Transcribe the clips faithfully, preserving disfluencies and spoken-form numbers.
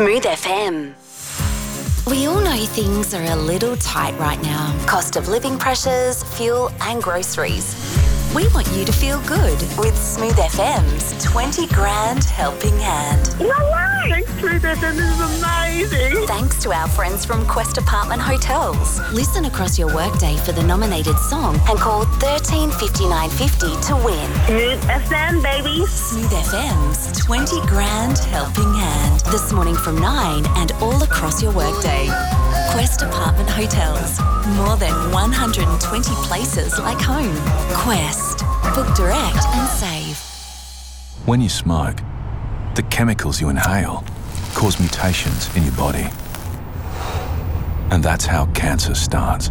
Smooth F M. We all know things are a little tight right now. Cost of living pressures, fuel and groceries. We want you to feel good with Smooth F M's twenty grand helping hand. No way! Thanks, Smooth F M, this is amazing. Thanks to our friends from Quest Apartment Hotels. Listen across your workday for the nominated song and call thirteen fifty-nine fifty to win. Smooth F M, baby. Smooth F M's twenty grand helping hand. This morning from nine and all across your workday. Quest Apartment Hotels. More than one hundred twenty places like home. Quest. Book direct and save. When you smoke, the chemicals you inhale cause mutations in your body. And that's how cancer starts.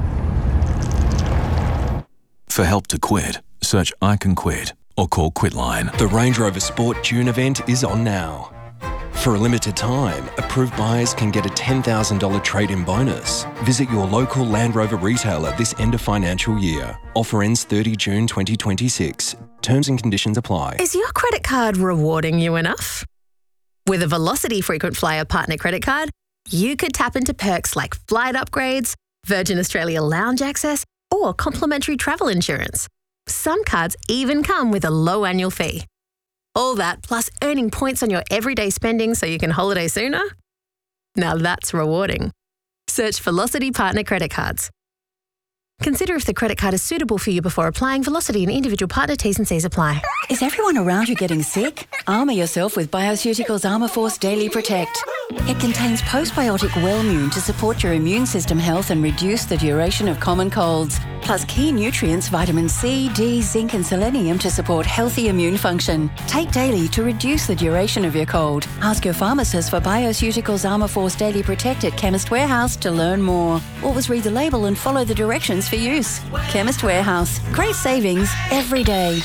For help to quit, search I Can Quit or call Quitline. The Range Rover Sport June event is on now. For a limited time, approved buyers can get a ten thousand dollars trade-in bonus. Visit your local Land Rover retailer this end of financial year. Offer ends thirtieth of June twenty twenty-six. Terms and conditions apply. Is your credit card rewarding you enough? With a Velocity Frequent Flyer Partner Credit Card, you could tap into perks like flight upgrades, Virgin Australia lounge access, or complimentary travel insurance. Some cards even come with a low annual fee. All that plus earning points on your everyday spending so you can holiday sooner? Now that's rewarding. Search Velocity Partner Credit Cards. Consider if the credit card is suitable for you before applying. Velocity and individual partner T's and C's apply. Is everyone around you getting sick? Armour yourself with Bioceuticals Armour Force Daily Protect. It contains postbiotic Wellmune to support your immune system health and reduce the duration of common colds. Plus key nutrients, vitamin C, D, zinc and selenium to support healthy immune function. Take daily to reduce the duration of your cold. Ask your pharmacist for Bioceuticals Armour Force Daily Protect at Chemist Warehouse to learn more. Always read the label and follow the directions for use. Chemist Warehouse. Great savings every day.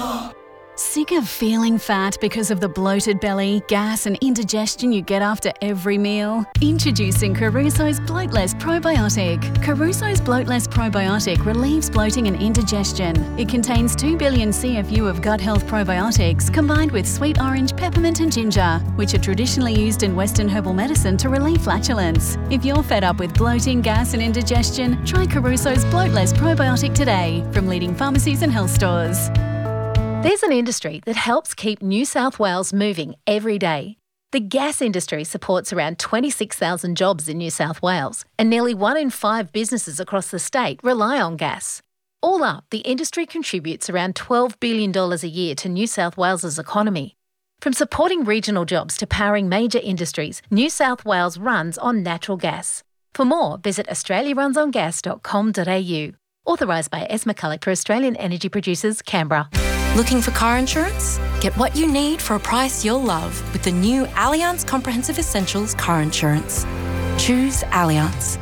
Sick of feeling fat because of the bloated belly, gas and indigestion you get after every meal? Introducing Caruso's Bloatless Probiotic. Caruso's Bloatless Probiotic relieves bloating and indigestion. It contains two billion C F U of gut health probiotics combined with sweet orange, peppermint and ginger, which are traditionally used in Western herbal medicine to relieve flatulence. If you're fed up with bloating, gas and indigestion, try Caruso's Bloatless Probiotic today from leading pharmacies and health stores. There's an industry that helps keep New South Wales moving every day. The gas industry supports around twenty-six thousand jobs in New South Wales, and nearly one in five businesses across the state rely on gas. All up, the industry contributes around twelve billion dollars a year to New South Wales's economy. From supporting regional jobs to powering major industries, New South Wales runs on natural gas. For more, visit australia runs on gas dot com dot a u. Authorised by S. McCulloch for Australian Energy Producers, Canberra. Looking for car insurance? Get what you need for a price you'll love with the new Allianz Comprehensive Essentials car insurance. Choose Allianz.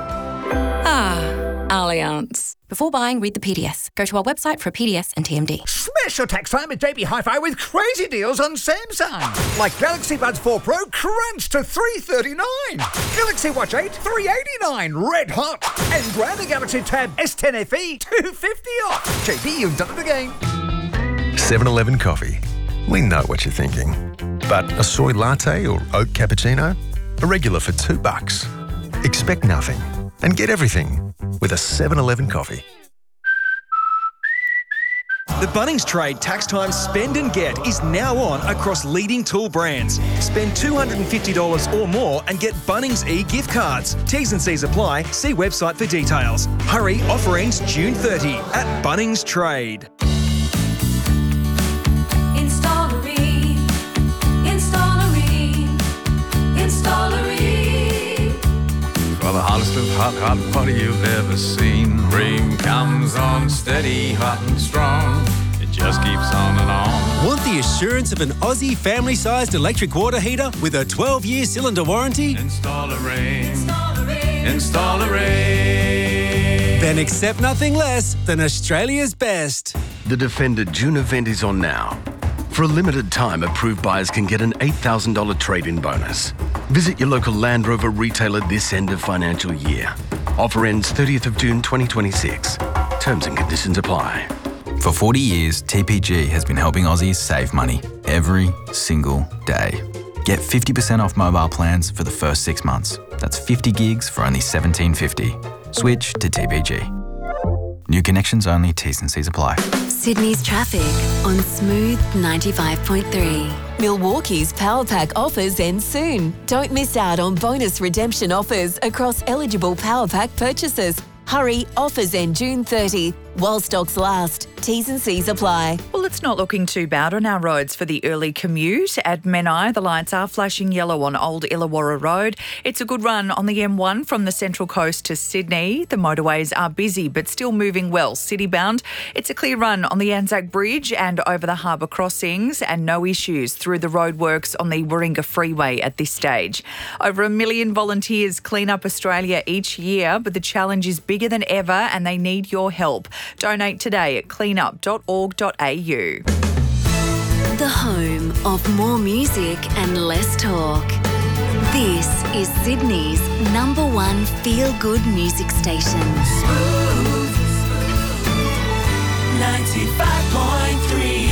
Ah, Allianz. Before buying, read the P D S. Go to our website for a P D S and T M D. Smash your tax time at J B Hi-Fi with crazy deals on Samsung. Like Galaxy Buds four Pro, crunch to three thirty-nine. Galaxy Watch eight, three eighty-nine, red hot. And grab the Galaxy Tab S ten F E, two fifty off. J B, you've done it again. seven eleven Coffee. We know what you're thinking. But a soy latte or oat cappuccino? A regular for two bucks. Expect nothing and get everything with a seven eleven Coffee. The Bunnings Trade Tax Time Spend and Get is now on across leading tool brands. Spend two hundred fifty dollars or more and get Bunnings e-gift cards. T's and C's apply. See website for details. Hurry, offer ends June thirtieth at Bunnings Trade. Installery, Installery, Installery. For the hottest of hot, hot party you've ever seen. Rain comes on steady, hot and strong. It just keeps on and on. Want the assurance of an Aussie family-sized electric water heater with a twelve-year cylinder warranty? Installery, Installery. Then accept nothing less than Australia's best. The Defender June event is on now. For a limited time, approved buyers can get an eight thousand dollars trade-in bonus. Visit your local Land Rover retailer this end of financial year. Offer ends thirtieth of June twenty twenty-six. Terms and conditions apply. For forty years, T P G has been helping Aussies save money every single day. Get fifty percent off mobile plans for the first six months. That's fifty gigs for only seventeen fifty. Switch to T P G. New connections only, T's and C's apply. Sydney's traffic on Smooth ninety-five point three. Milwaukee's Power Pack offers end soon. Don't miss out on bonus redemption offers across eligible Power Pack purchases. Hurry, offers end June thirtieth while stocks last. T's and C's apply. Well, it's not looking too bad on our roads for the early commute. At Menai, the lights are flashing yellow on Old Illawarra Road. It's a good run on the M one from the Central Coast to Sydney. The motorways are busy but still moving well city-bound. It's a clear run on the Anzac Bridge and over the harbour crossings, and no issues through the roadworks on the Warringah Freeway at this stage. Over a million volunteers clean up Australia each year, but the challenge is bigger than ever and they need your help. Donate today at cleanup dot org dot a u. The home of more music and less talk. This is Sydney's number one feel-good music station. Smooth ninety-five point three.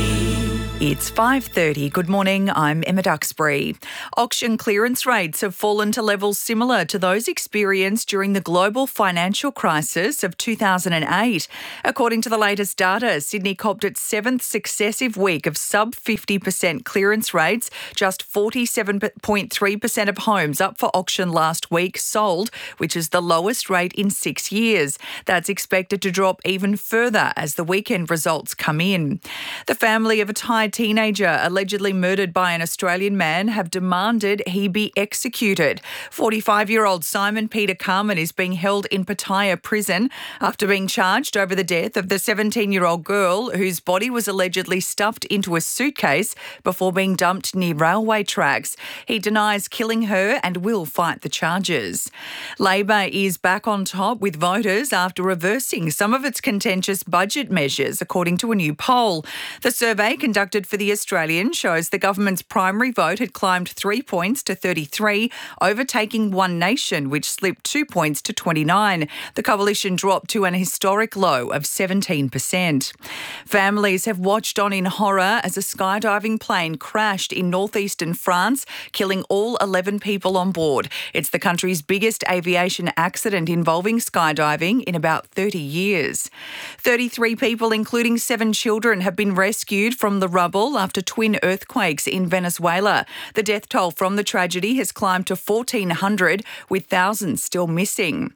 It's five thirty. Good morning, I'm Emma Duxbury. Auction clearance rates have fallen to levels similar to those experienced during the global financial crisis of two thousand eight. According to the latest data, Sydney copped its seventh successive week of sub fifty percent clearance rates. Just forty-seven point three percent of homes up for auction last week sold, which is the lowest rate in six years. That's expected to drop even further as the weekend results come in. The family of a Thai teenager allegedly murdered by an Australian man have demanded he be executed. forty-five-year-old Simon Peter Carmen is being held in Pattaya prison after being charged over the death of the seventeen-year-old girl whose body was allegedly stuffed into a suitcase before being dumped near railway tracks. He denies killing her and will fight the charges. Labor is back on top with voters after reversing some of its contentious budget measures, according to a new poll. The survey conducted for The Australian shows the government's primary vote had climbed three points to thirty-three, overtaking One Nation, which slipped two points to twenty-nine. The coalition dropped to an historic low of seventeen percent. Families have watched on in horror as a skydiving plane crashed in northeastern France, killing all eleven people on board. It's the country's biggest aviation accident involving skydiving in about thirty years. thirty-three people, including seven children, have been rescued from the rubble after twin earthquakes in Venezuela. The death toll from the tragedy has climbed to fourteen hundred, with thousands still missing.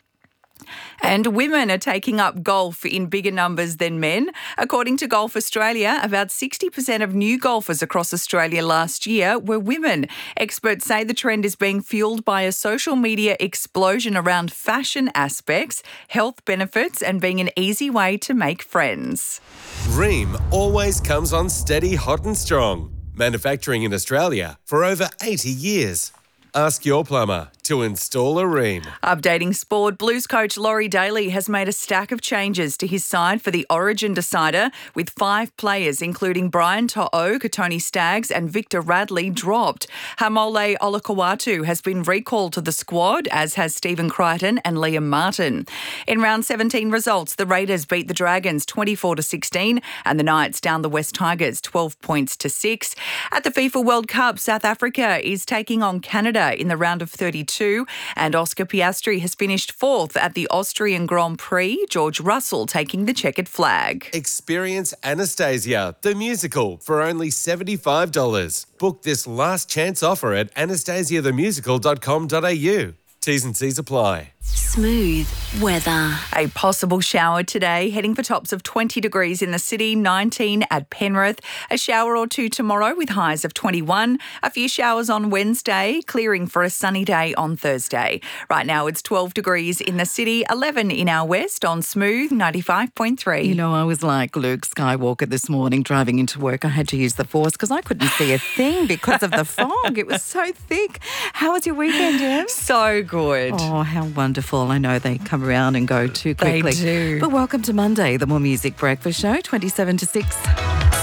And women are taking up golf in bigger numbers than men. According to Golf Australia, about sixty percent of new golfers across Australia last year were women. Experts say the trend is being fueled by a social media explosion around fashion aspects, health benefits, and being an easy way to make friends. Rheem always comes on steady, hot and strong. Manufacturing in Australia for over eighty years. Ask your plumber to install a Rheem. Updating sport, Blues coach Laurie Daly has made a stack of changes to his side for the Origin decider, with five players, including Brian To'o, Katoni Staggs and Victor Radley, dropped. Hamole Olakawatu has been recalled to the squad, as has Stephen Crichton and Liam Martin. In round seventeen results, the Raiders beat the Dragons twenty-four to sixteen and the Knights down the West Tigers twelve points to six. At the FIFA World Cup, South Africa is taking on Canada in the round of thirty-two, and Oscar Piastri has finished fourth at the Austrian Grand Prix, George Russell taking the checkered flag. Experience Anastasia, the musical, for only seventy-five dollars. Book this last chance offer at anastasia the musical dot com dot a u. T's and C's apply. Smooth weather. A possible shower today, heading for tops of twenty degrees in the city, nineteen at Penrith. A shower or two tomorrow with highs of twenty-one. A few showers on Wednesday, clearing for a sunny day on Thursday. Right now it's twelve degrees in the city, eleven in our west on Smooth ninety-five point three. You know, I was like Luke Skywalker this morning driving into work. I had to use the Force because I couldn't see a thing because of the fog. It was so thick. How was your weekend, Em? So good. Oh, how wonderful. I know they come around and go too quickly. They do. But welcome to Monday, the More Music Breakfast Show, twenty-seven to six.